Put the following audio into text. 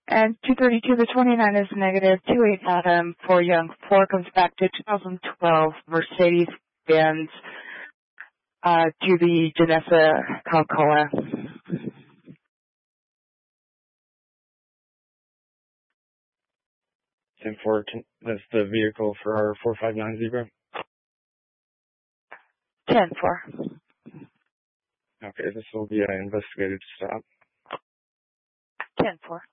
And 232 to 29 is negative. 28 Adam for Young 4 comes back to 2012 Mercedes-Benz to the Janessa Calcoa. 10-4, that's the vehicle for our 459 Zebra? 10-4. Okay, this will be an investigated stop. 10-4.